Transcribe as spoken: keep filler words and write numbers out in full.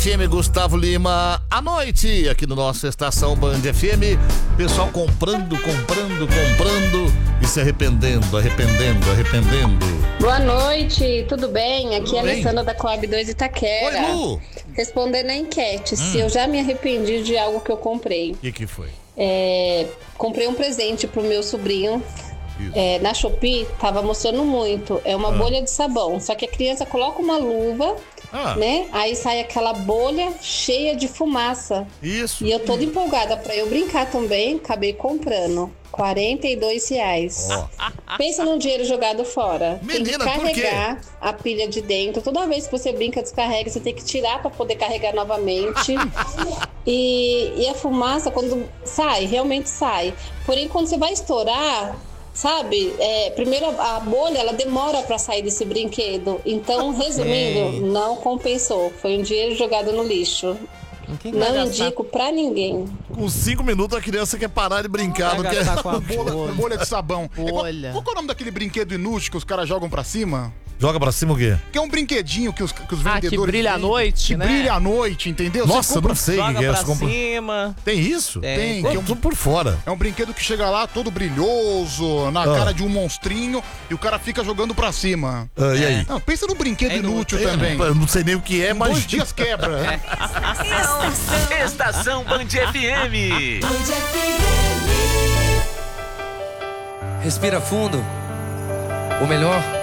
F M Gustavo Lima, à noite, aqui no nosso Estação Band F M. Pessoal comprando, comprando, comprando e se arrependendo, arrependendo, arrependendo. Boa noite, tudo bem? Aqui Tudo é a bem? Alessandra da Coab dois Itaquera. Oi, Lu. Respondendo a enquete, Hum. se eu já me arrependi de algo que eu comprei. O que que foi? É, comprei um presente pro meu sobrinho. Isso. É, na Shopee, tava mostrando muito. É uma Ah. bolha de sabão. Só que a criança coloca uma luva, Ah, né? Aí sai aquela bolha cheia de fumaça. isso. E eu toda empolgada pra eu brincar também, acabei comprando. quarenta e dois reais. Ó. Pensa num dinheiro jogado fora. Menina, tem que por quê? carregar a pilha de dentro. Toda vez que você brinca, descarrega, você tem que tirar pra poder carregar novamente. e, e a fumaça, quando sai, realmente sai. Porém, quando você vai estourar, sabe? É, primeiro a, a bolha, ela demora pra sair desse brinquedo. Então, resumindo, não compensou. Foi um dinheiro jogado no lixo. Quem vai Não gastar- indico pra ninguém. Com cinco minutos a criança quer parar de brincar. Não vai quer... gastar com a Bolha, bolha. bolha de sabão. É qual, Bolha. qual que é o nome daquele brinquedo inútil que os caras jogam pra cima? Joga pra cima o quê? Que é um brinquedinho que os, que os Ah, vendedores... que brilha à vendem, noite, que né? brilha à noite, entendeu? Você Nossa, eu compra- não sei o que Joga que é. pra Você compra- cima. Tem isso? Tem. Tem, Eu que é um, tô por fora. é um brinquedo que chega lá todo brilhoso, na Ah. cara de um monstrinho, e o cara fica jogando pra cima. Ah, e aí? Não, pensa no brinquedo É inútil inútil. também. Eu não sei nem o que é, Em mas... dois dias quebra. Estação Band F M. Respira fundo. O melhor